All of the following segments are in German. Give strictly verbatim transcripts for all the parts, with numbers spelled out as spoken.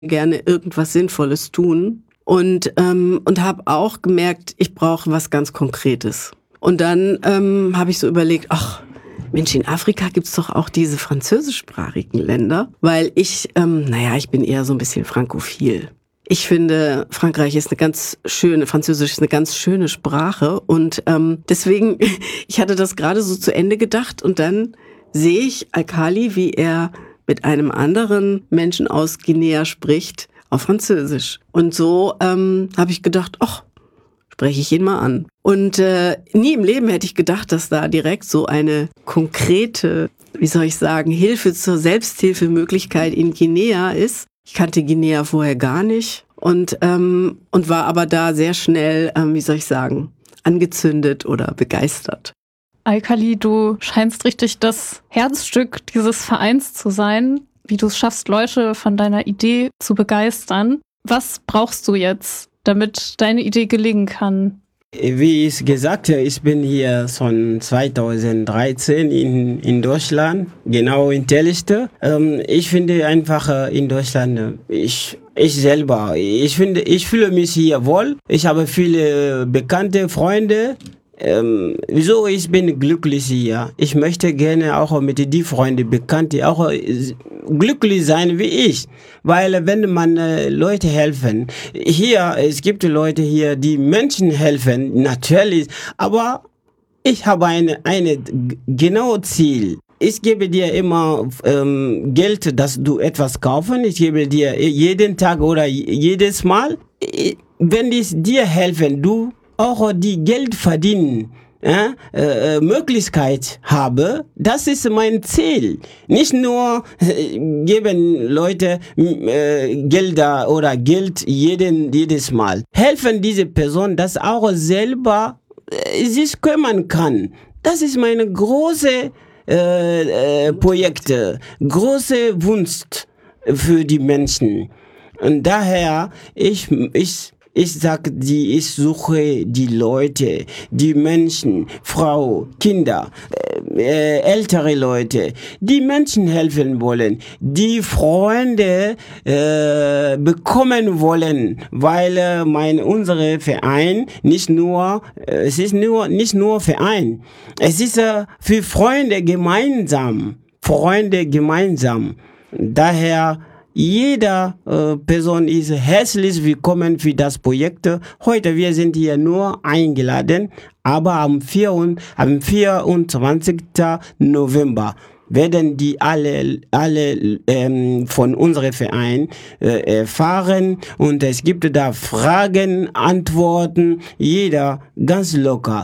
gerne irgendwas Sinnvolles tun und, ähm, und habe auch gemerkt, ich brauche was ganz Konkretes. Und dann ähm, habe ich so überlegt, ach Mensch, in Afrika gibt's doch auch diese französischsprachigen Länder, weil ich, ähm, naja, ich bin eher so ein bisschen frankophil. Ich finde, Frankreich ist eine ganz schöne, Französisch ist eine ganz schöne Sprache und ähm, deswegen, ich hatte das gerade so zu Ende gedacht und dann sehe ich Alkali, wie er mit einem anderen Menschen aus Guinea spricht, auf Französisch. Und so ähm, habe ich gedacht, ach, spreche ich ihn mal an. Und äh, nie im Leben hätte ich gedacht, dass da direkt so eine konkrete, wie soll ich sagen, Hilfe zur Selbsthilfemöglichkeit in Guinea ist. Ich kannte Guinea vorher gar nicht und ähm, und war aber da sehr schnell, ähm, wie soll ich sagen, angezündet oder begeistert. Alkali, du scheinst richtig das Herzstück dieses Vereins zu sein, wie du es schaffst, Leute von deiner Idee zu begeistern. Was brauchst du jetzt, damit deine Idee gelingen kann? Wie ich gesagt habe, ich bin hier schon zweitausenddreizehn in, in Deutschland, genau in Teliste. Ähm, ich finde einfach in Deutschland, ich, ich selber, ich finde, ich fühle mich hier wohl. Ich habe viele bekannte Freunde. Ähm, wieso ich bin glücklich hier? Ich möchte gerne auch mit den Freunden, Bekannten auch glücklich sein wie ich, weil wenn man äh, Leute helfen, hier, es gibt Leute hier, die Menschen helfen, natürlich, aber ich habe eine, eine genau Ziel. Ich gebe dir immer ähm, Geld, dass du etwas kaufen. Ich gebe dir jeden Tag oder jedes Mal. Wenn ich dir helfen, du auch die Geld verdienen, ja, äh, Möglichkeit habe, das ist mein Ziel. Nicht nur äh, geben Leute äh, Gelder oder Geld jeden, jedes Mal. Helfen diese Person, dass auch selber äh, sich kümmern kann. Das ist meine große äh, äh, Projekte, große Wunsch für die Menschen. Und daher, ich, ich Ich sag die, ich suche die Leute, die Menschen, Frau, Kinder, äh, ältere Leute, die Menschen helfen wollen, die Freunde äh, bekommen wollen, weil äh, mein unsere Verein nicht nur, äh, es ist nur nicht nur Verein, es ist äh, für Freunde gemeinsam, Freunde gemeinsam. Daher jeder äh, Person ist herzlich willkommen für das Projekt. Heute, wir sind hier nur eingeladen, aber am, vier, am vierundzwanzigsten November werden die alle, alle ähm, von unserem Verein äh, erfahren und es gibt da Fragen, Antworten, jeder ganz locker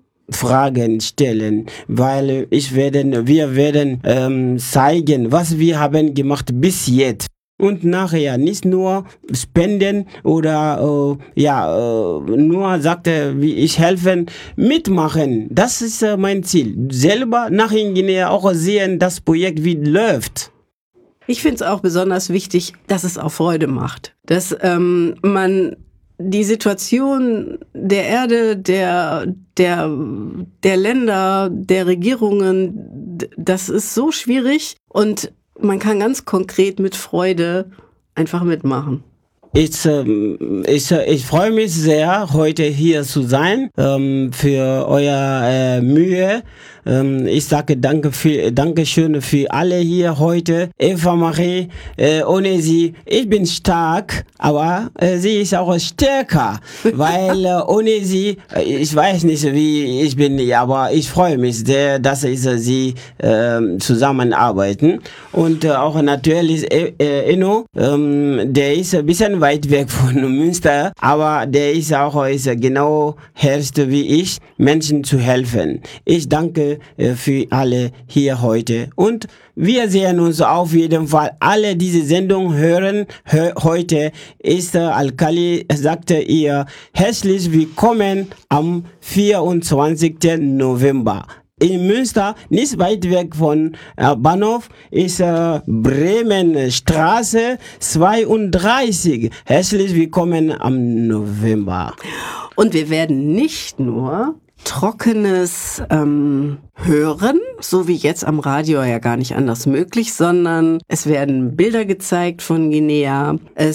Fragen stellen, weil ich werden, wir werden ähm, zeigen, was wir haben gemacht bis jetzt. Und nachher nicht nur spenden oder äh, ja äh, nur sagte, wie ich helfen, mitmachen. Das ist äh, mein Ziel. Selber nach Guinea auch sehen, das Projekt wie läuft. Ich finde es auch besonders wichtig, dass es auch Freude macht, dass ähm, man die Situation der Erde, der, der, der Länder, der Regierungen, das ist so schwierig und man kann ganz konkret mit Freude einfach mitmachen. Ich, ähm, ich, ich freue mich sehr, heute hier zu sein, ähm, für euer äh, Mühe. Ähm, ich sage danke für, danke schön für alle hier heute. Eva Marie, äh, ohne sie, ich bin stark, aber äh, sie ist auch stärker, weil äh, ohne sie, äh, ich weiß nicht, wie ich bin, aber ich freue mich sehr, dass ich, äh, sie äh, zusammenarbeiten. Und äh, auch natürlich äh, äh, Enno, ähm, der ist ein bisschen weit weg von Münster, aber der ist auch ist genau herrscht wie ich, Menschen zu helfen. Ich danke äh, für alle hier heute und wir sehen uns auf jeden Fall. Alle diese Sendung hören hör, heute ist äh, Alkali, sagte ihr, herzlich willkommen am vierundzwanzigsten November. In Münster, nicht weit weg von äh, Bahnhof, ist äh, Bremenstraße zweiunddreißig. Herzlich willkommen am November. Und wir werden nicht nur trockenes ähm, Hören, so wie jetzt am Radio ja gar nicht anders möglich, sondern es werden Bilder gezeigt von Guinea.